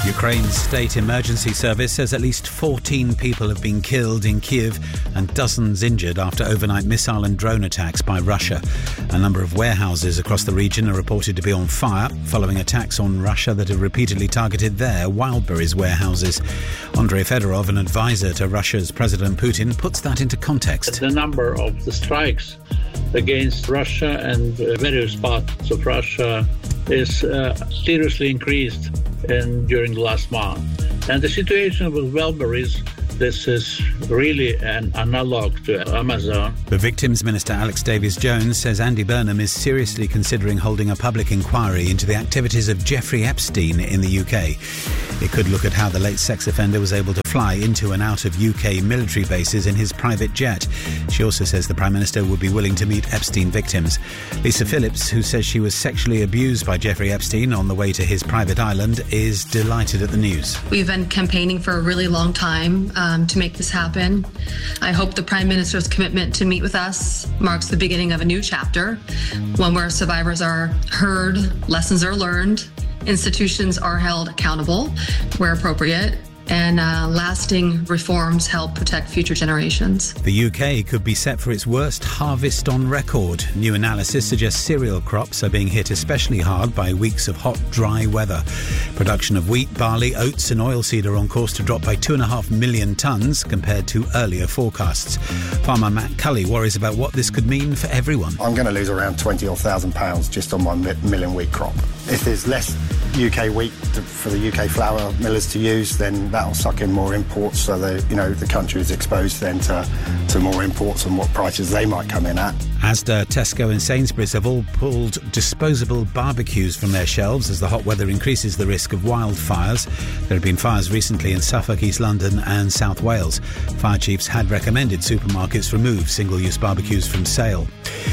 Ukraine's state emergency service says at least 14 people have been killed in Kyiv and dozens injured after overnight missile and drone attacks by Russia. A number of warehouses across the region are reported to be on fire following attacks on Russia that have repeatedly targeted their Wildberries warehouses. Andrei Fedorov, an advisor to Russia's President Putin, puts that into context. The number of the strikes against Russia and various parts of Russia is seriously increased during the last month. And the situation with Wildberries, this is really an analog to Amazon. The Victims Minister Alex Davies-Jones says Andy Burnham is seriously considering holding a public inquiry into the activities of Jeffrey Epstein in the UK. It could look at how the late sex offender was able to fly into and out of UK military bases in his private jet. She also says the Prime Minister would be willing to meet Epstein victims. Lisa Phillips, who says she was sexually abused by Jeffrey Epstein on the way to his private island, is delighted at the news. We've been campaigning for a really long time to make this happen. I hope the Prime Minister's commitment to meet with us marks the beginning of a new chapter, one where survivors are heard, lessons are learned, institutions are held accountable where appropriate, and lasting reforms help protect future generations. The UK could be set for its worst harvest on record. New analysis suggests cereal crops are being hit especially hard by weeks of hot, dry weather. Production of wheat, barley, oats and oilseed are on course to drop by 2.5 million tonnes compared to earlier forecasts. Farmer Matt Cully worries about what this could mean for everyone. I'm going to lose around £20,000 just on my milling wheat crop. If there's less UK wheat for the UK flour millers to use, then that'll suck in more imports, so the country is exposed then to more imports and what prices they might come in at. Asda, Tesco and Sainsbury's have all pulled disposable barbecues from their shelves as the hot weather increases the risk of wildfires. There have been fires recently in Suffolk, East London and South Wales. Fire chiefs had recommended supermarkets remove single-use barbecues from sale.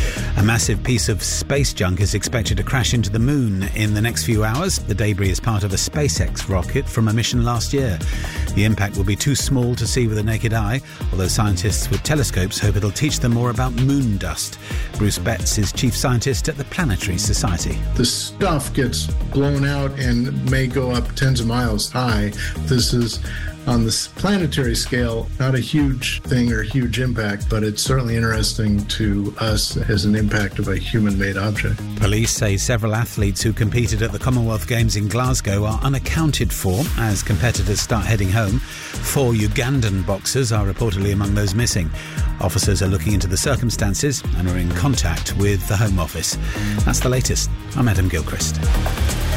A massive piece of space junk is expected to crash into the moon in the next few hours. The debris is part of a SpaceX rocket from a mission last year. The impact will be too small to see with the naked eye, although scientists with telescopes hope it'll teach them more about moon dust. Bruce Betts is chief scientist at the Planetary Society. The stuff gets blown out and may go up tens of miles high. This is, on this planetary scale, not a huge thing or huge impact, but it's certainly interesting to us as an impact of a human-made object. Police say several athletes who competed at the Commonwealth Games in Glasgow are unaccounted for as competitors start heading home. 4 Ugandan boxers are reportedly among those missing. Officers are looking into the circumstances and are in contact with the Home Office. That's the latest. I'm Adam Gilchrist.